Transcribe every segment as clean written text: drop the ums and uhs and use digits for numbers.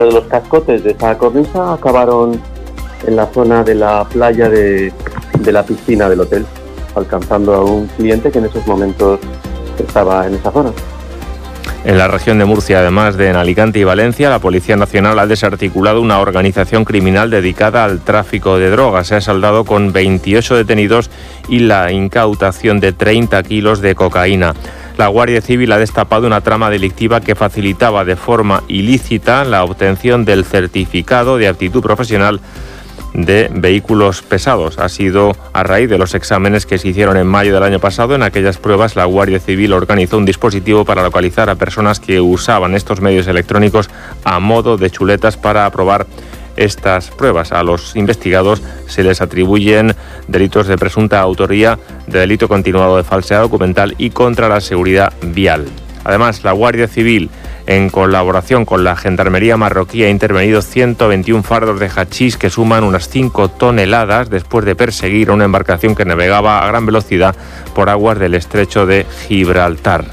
Los cascotes de esa cornisa acabaron en la zona de la playa de la piscina del hotel, alcanzando a un cliente que en esos momentos estaba en esa zona. En la región de Murcia, además de en Alicante y Valencia, la Policía Nacional ha desarticulado una organización criminal dedicada al tráfico de drogas. Se ha saldado con 28 detenidos y la incautación de 30 kilos de cocaína. La Guardia Civil ha destapado una trama delictiva que facilitaba de forma ilícita la obtención del certificado de aptitud profesional de vehículos pesados. Ha sido a raíz de los exámenes que se hicieron en mayo del año pasado. En aquellas pruebas, la Guardia Civil organizó un dispositivo para localizar a personas que usaban estos medios electrónicos a modo de chuletas para aprobar estas pruebas. A los investigados se les atribuyen delitos de presunta autoría, de delito continuado de falsedad documental y contra la seguridad vial. Además, la Guardia Civil, en colaboración con la Gendarmería marroquí, ha intervenido 121 fardos de hachís que suman unas 5 toneladas después de perseguir a una embarcación que navegaba a gran velocidad por aguas del estrecho de Gibraltar.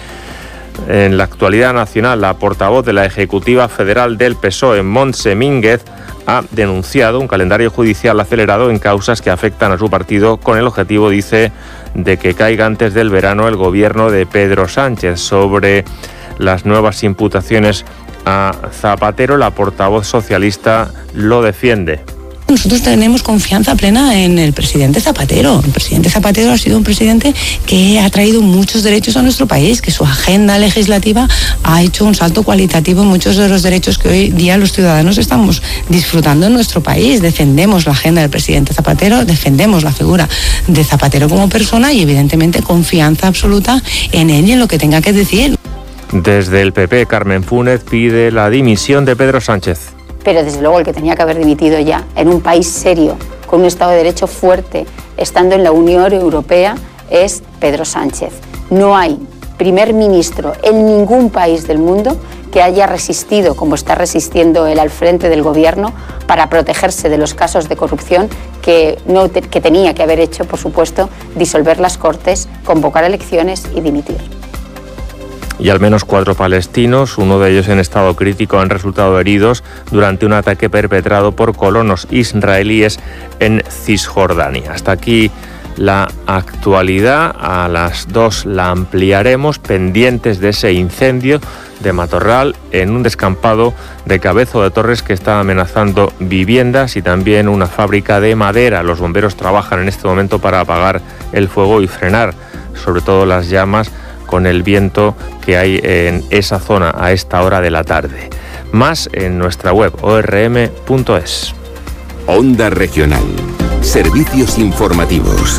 En la actualidad nacional, la portavoz de la Ejecutiva Federal del PSOE, Montse Mínguez, ha denunciado un calendario judicial acelerado en causas que afectan a su partido con el objetivo, dice, de que caiga antes del verano el gobierno de Pedro Sánchez. Sobre las nuevas imputaciones a Zapatero, la portavoz socialista lo defiende. Nosotros tenemos confianza plena en el presidente Zapatero. El presidente Zapatero ha sido un presidente que ha traído muchos derechos a nuestro país, que su agenda legislativa ha hecho un salto cualitativo en muchos de los derechos que hoy día los ciudadanos estamos disfrutando en nuestro país. Defendemos la agenda del presidente Zapatero, defendemos la figura de Zapatero como persona y evidentemente confianza absoluta en él y en lo que tenga que decir. Desde el PP, Carmen Fúnez pide la dimisión de Pedro Sánchez. Pero desde luego el que tenía que haber dimitido ya, en un país serio, con un Estado de Derecho fuerte, estando en la Unión Europea, es Pedro Sánchez. No hay primer ministro en ningún país del mundo que haya resistido, como está resistiendo él al frente del gobierno, para protegerse de los casos de corrupción que tenía que haber hecho, por supuesto, disolver las Cortes, convocar elecciones y dimitir. Y al menos 4 palestinos, uno de ellos en estado crítico, han resultado heridos durante un ataque perpetrado por colonos israelíes en Cisjordania. Hasta aquí la actualidad. A las 2 la ampliaremos, pendientes de ese incendio de matorral en un descampado de Cabezo de Torres que está amenazando viviendas y también una fábrica de madera. Los bomberos trabajan en este momento para apagar el fuego y frenar sobre todo las llamas con el viento que hay en esa zona a esta hora de la tarde. Más en nuestra web orm.es. Onda Regional. Servicios informativos.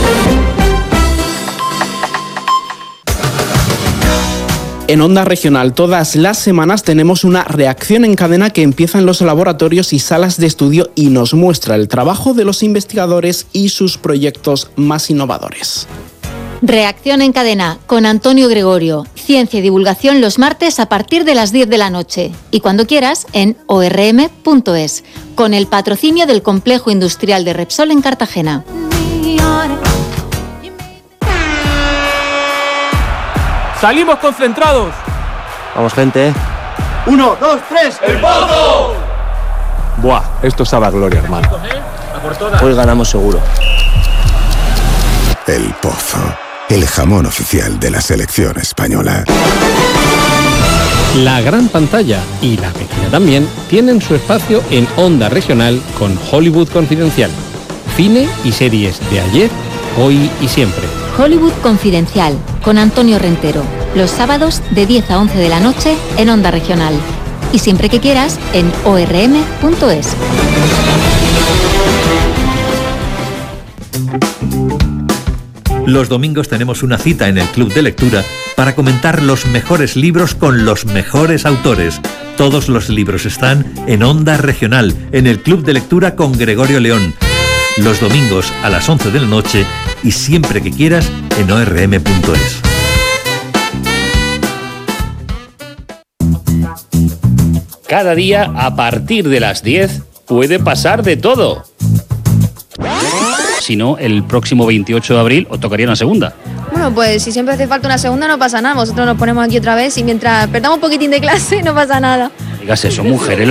En Onda Regional todas las semanas tenemos una reacción en cadena que empieza en los laboratorios y salas de estudio y nos muestra el trabajo de los investigadores y sus proyectos más innovadores. Reacción en cadena con Antonio Gregorio. Ciencia y divulgación los martes a partir de las 10 de la noche. Y cuando quieras en orm.es. Con el patrocinio del Complejo Industrial de Repsol en Cartagena. ¡Salimos concentrados! Vamos, gente. 1, 2, 3. ¡El pozo! Buah, esto sabe a gloria, hermano. Hoy ganamos seguro. El Pozo, el jamón oficial de la selección española. La gran pantalla y la pequeña también tienen su espacio en Onda Regional con Hollywood Confidencial. Cine y series de ayer, hoy y siempre. Hollywood Confidencial con Antonio Rentero. Los sábados de 10 a 11 de la noche en Onda Regional. Y siempre que quieras en orm.es. Los domingos tenemos una cita en el Club de Lectura para comentar los mejores libros con los mejores autores. Todos los libros están en Onda Regional, en el Club de Lectura con Gregorio León. Los domingos a las 11 de la noche y siempre que quieras en orm.es. Cada día, a partir de las 10, puede pasar de todo. Si no, el próximo 28 de abril os tocaría una segunda. Bueno, pues si siempre hace falta una segunda no pasa nada. Nosotros nos ponemos aquí otra vez y mientras perdamos un poquitín de clase no pasa nada. Digas eso, mujer.